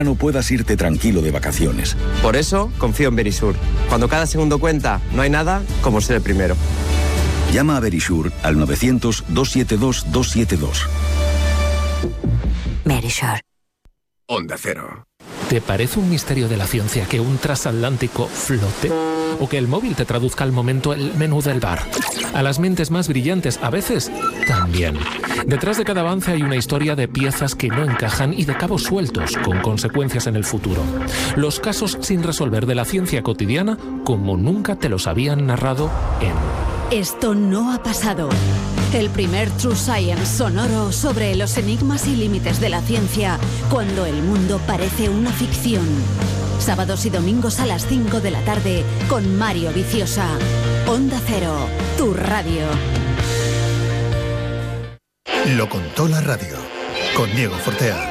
no puedas irte tranquilo de vacaciones. Por eso confío en Verisur. Cuando cada segundo cuenta, no hay nada como ser el primero. Llama a Verisur al 900-272-272. Verisur. Onda Cero. ¿Te parece un misterio de la ciencia que un transatlántico flote? ¿O que el móvil te traduzca al momento el menú del bar? A las mentes más brillantes, a veces, también. Detrás de cada avance hay una historia de piezas que no encajan y de cabos sueltos, con consecuencias en el futuro. Los casos sin resolver de la ciencia cotidiana, como nunca te los habían narrado en... Esto no ha pasado. El primer True Science sonoro sobre los enigmas y límites de la ciencia cuando el mundo parece una ficción. Sábados y domingos a las 5 de la tarde con Mario Viciosa. Onda Cero, tu radio. Lo contó la radio con Diego Fortea.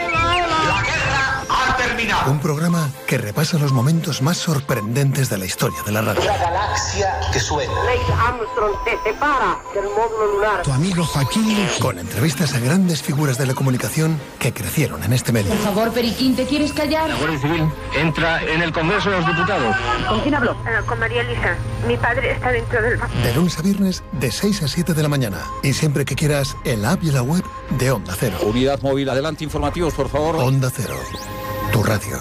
Un programa que repasa los momentos más sorprendentes de la historia de la radio. La galaxia que suena. Neil Armstrong se separa del módulo lunar. Tu amigo Joaquín. Con entrevistas a grandes figuras de la comunicación que crecieron en este medio. Por favor, Periquín, ¿te quieres callar? La Guardia Civil entra en el Congreso de los Diputados. ¿Con quién hablo? Con María Elisa. Mi padre está dentro del banco. De lunes a viernes, de 6 a 7 de la mañana. Y siempre que quieras, en la app y la web de Onda Cero. Unidad móvil, adelante, informativos, por favor. Onda Cero, tu radio.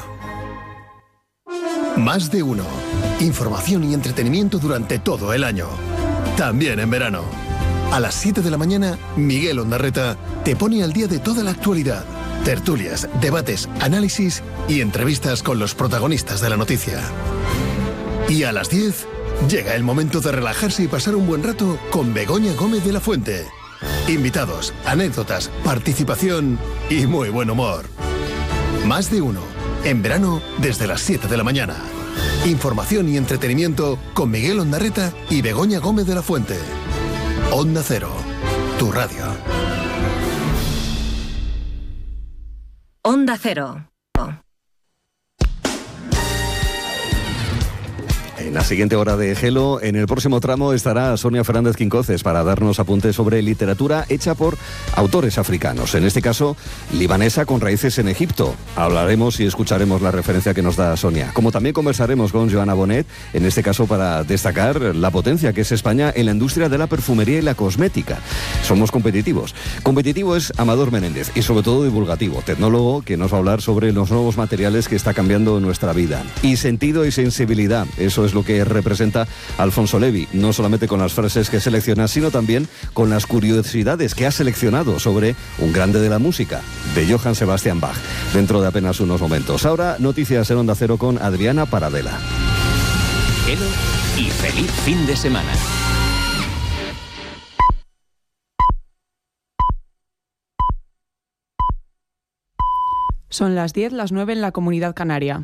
Más de uno. Información y entretenimiento durante todo el año. También en verano. A las 7 de la mañana, Miguel Ondarreta te pone al día de toda la actualidad. Tertulias, debates, análisis y entrevistas con los protagonistas de la noticia. Y a las 10, llega el momento de relajarse y pasar un buen rato con Begoña Gómez de la Fuente. Invitados, anécdotas, participación y muy buen humor. Más de uno. En verano, desde las 7 de la mañana. Información y entretenimiento con Miguel Ondarreta y Begoña Gómez de la Fuente. Onda Cero, tu radio. Onda Cero. En la siguiente hora de Gelo, en el próximo tramo estará Sonia Fernández Quincoces para darnos apuntes sobre literatura hecha por autores africanos, en este caso libanesa con raíces en Egipto. Hablaremos y escucharemos la referencia que nos da Sonia. Como también conversaremos con Joana Bonet, en este caso para destacar la potencia que es España en la industria de la perfumería y la cosmética. Somos competitivos. Competitivo es Amador Menéndez y sobre todo divulgativo, tecnólogo que nos va a hablar sobre los nuevos materiales que está cambiando nuestra vida. Y sentido y sensibilidad, eso es lo que representa Alfonso Levi, no solamente con las frases que selecciona, sino también con las curiosidades que ha seleccionado sobre un grande de la música, de Johann Sebastian Bach, dentro de apenas unos momentos. Ahora, noticias en Onda Cero con Adriana Paradela. Gelo y feliz fin de semana. Son las 10, las 9 en la Comunidad Canaria.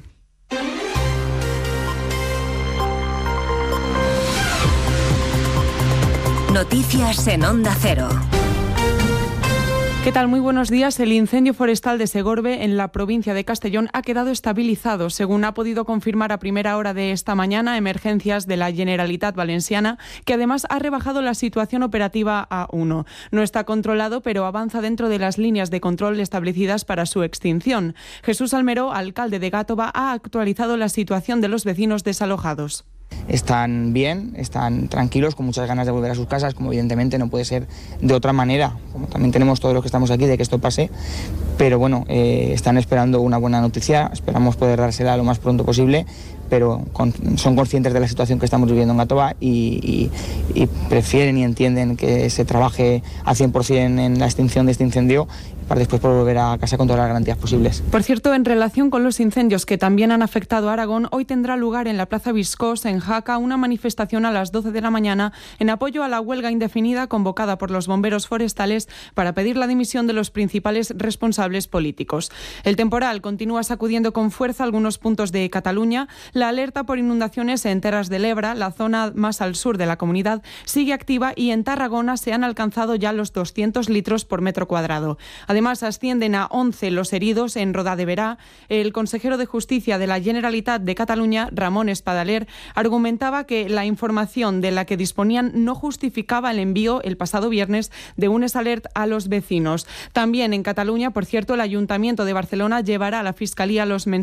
Noticias en Onda Cero. ¿Qué tal? Muy buenos días. El incendio forestal de Segorbe, en la provincia de Castellón, ha quedado estabilizado, según ha podido confirmar a primera hora de esta mañana Emergencias de la Generalitat Valenciana, que además ha rebajado la situación operativa a 1. No está controlado, pero avanza dentro de las líneas de control establecidas para su extinción. Jesús Almeró, alcalde de Gàtova, ha actualizado la situación de los vecinos desalojados. Están bien, están tranquilos, con muchas ganas de volver a sus casas, como evidentemente no puede ser de otra manera, como también tenemos todos los que estamos aquí, de que esto pase, pero bueno, están esperando una buena noticia, esperamos poder dársela lo más pronto posible, pero son conscientes de la situación que estamos viviendo en Gàtova y prefieren y entienden que se trabaje al 100% en la extinción de este incendio para después poder volver a casa con todas las garantías posibles. Por cierto, en relación con los incendios que también han afectado a Aragón, hoy tendrá lugar en la Plaza Viscós, en Jaca, una manifestación a las 12 de la mañana en apoyo a la huelga indefinida convocada por los bomberos forestales para pedir la dimisión de los principales responsables políticos. El temporal continúa sacudiendo con fuerza algunos puntos de Cataluña. La alerta por inundaciones en Terras de l'Ebre, la zona más al sur de la comunidad, sigue activa y en Tarragona se han alcanzado ya los 200 litros por metro cuadrado. Además, ascienden a 11 los heridos en Roda de Berà. El consejero de Justicia de la Generalitat de Cataluña, Ramon Espadaler, argumentaba que la información de la que disponían no justificaba el envío el pasado viernes de un alert a los vecinos. También en Cataluña, por cierto, el Ayuntamiento de Barcelona llevará a la Fiscalía los mensajes